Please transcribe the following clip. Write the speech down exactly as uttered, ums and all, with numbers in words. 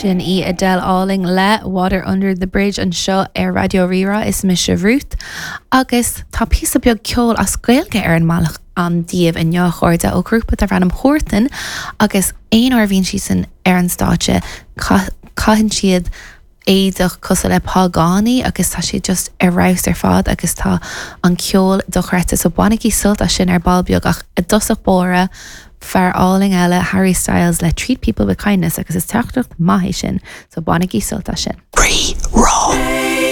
sin í Adele Alling le Water Under the Bridge an seo ar Radio Rira is mis se Ruth agus tá písa beag ceol a scailge ar an malach an díobh in neochorde ó grúpa a bhranam chóirtain agus éon or bhín si san ar an státe caihann siad éadach cos le págánaí agus tá si just ar raibh ar fad agus tá an ceol do chreite so bunaí sult a sin ar balbeag ach a dosach bóra fear Alling eile Harry Styles le treat people with kindness agus is teachtacht maithé sin so bunaí sult a sin. Pre-roll.